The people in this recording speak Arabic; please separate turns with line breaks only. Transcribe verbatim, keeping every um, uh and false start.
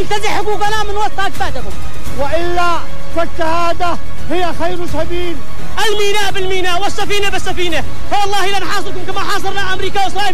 ننتزع حقوقنا من وسط أجسادكم،
وإلا فالشهادة هي خير سبيل.
الميناء بالميناء والسفينة بالسفينة، والله لنحاصركم كما حاصرنا أمريكا وإسرائيل.